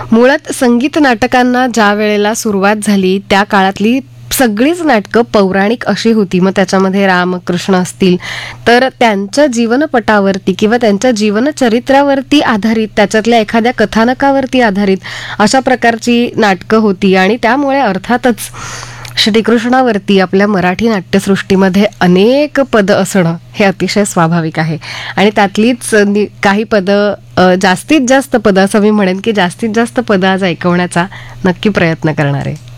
मुळात संगीत नाटकांना ज्या वेळेला सुरुवात झाली त्या काळातली सगळीच नाटकं पौराणिक अशी होती. मग त्याच्यामध्ये रामकृष्ण असतील तर त्यांच्या जीवनपटावरती किंवा त्यांच्या जीवनचरित्रावरती आधारित, त्याच्यातल्या एखाद्या कथानकावरती आधारित अशा प्रकारची नाटकं होती. आणि त्यामुळे अर्थातच श्रीकृष्णावरती आपल्या मराठी नाट्यसृष्टीमध्ये अनेक पदं असणं हे अतिशय स्वाभाविक आहे. आणि त्यातलीच काही पदं, जास्तीत जास्त पदं असं मी म्हणेन की जास्तीत जास्त पदं आज ऐकवण्याचा नक्की प्रयत्न करणार आहे.